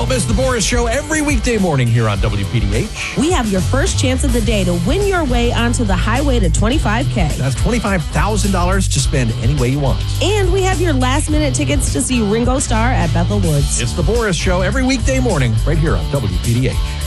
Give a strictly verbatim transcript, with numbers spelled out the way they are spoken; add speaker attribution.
Speaker 1: Don't miss the Boris Show every weekday morning here on W P D H.
Speaker 2: We have your first chance of the day to win your way onto the highway to twenty-five K.
Speaker 1: That's twenty-five thousand dollars to spend any way you want.
Speaker 2: And we have your last-minute tickets to see Ringo Starr at Bethel Woods.
Speaker 1: It's the Boris Show every weekday morning right here on W P D H.